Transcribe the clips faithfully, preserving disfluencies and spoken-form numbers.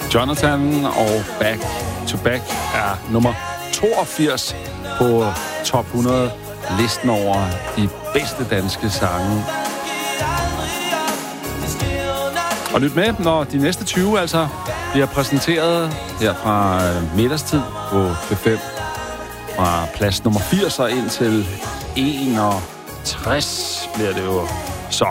Jonathan og Back to Back er nummer toogfirs på top hundrede listen over de bedste danske sange. Og lyt med, når de næste tyve altså bliver præsenteret her fra middagstid på P fem. Fra plads nummer firs og ind til enogtres bliver det jo så.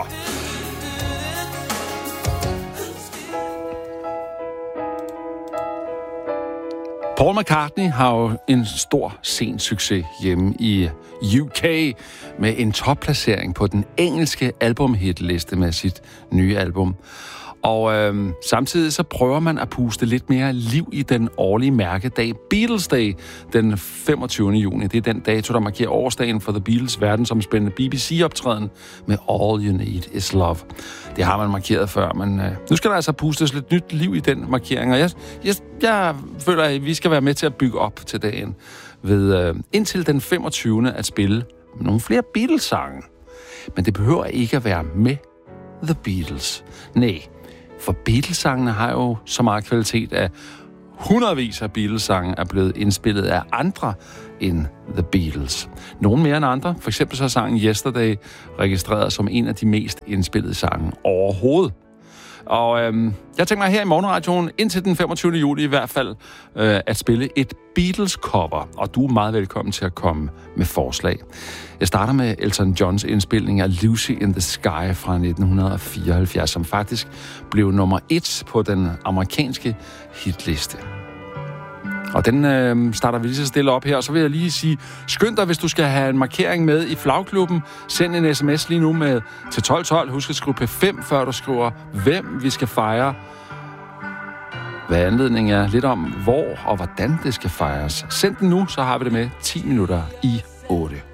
Paul McCartney har jo en stor sen succes hjemme i U K med en topplacering på den engelske albumhitliste med sit nye album. Og øh, samtidig så prøver man at puste lidt mere liv i den årlige mærkedag Beatles Day den femogtyvende juni. Det er den dato, der markerer årsdagen for The Beatles verdensomspændende B B C-optræden med All You Need Is Love. Det har man markeret før, men øh, nu skal der altså pustes lidt nyt liv i den markering. Og jeg, jeg, jeg føler, at vi skal være med til at bygge op til dagen ved øh, indtil den femogtyvende at spille nogle flere Beatles-sange. Men det behøver ikke at være med The Beatles. Nej. For Beatles-sangene har jo så meget kvalitet, at hundredvis af Beatles-sange er blevet indspillet af andre end The Beatles. Nogle mere end andre. For eksempel så er sangen Yesterday registreret som en af de mest indspillede sange overhovedet. Og øhm, jeg tænker mig her i morgenradioen indtil den femogtyvende juli i hvert fald øh, at spille et Beatles-cover. Og du er meget velkommen til at komme med forslag. Jeg starter med Elton Johns indspilning af Lucy in the Sky fra nitten fireoghalvfjerds, som faktisk blev nummer et på den amerikanske hitliste. Og den øh, starter vi lige så stille op her, og så vil jeg lige sige, skynd dig, hvis du skal have en markering med i flagklubben. Send en sms lige nu med til tolv tolv. Husk at skrive P fem, før du skriver, hvem vi skal fejre. Hvad anledningen er, lidt om hvor og hvordan det skal fejres. Send den nu, så har vi det med ti minutter i otte.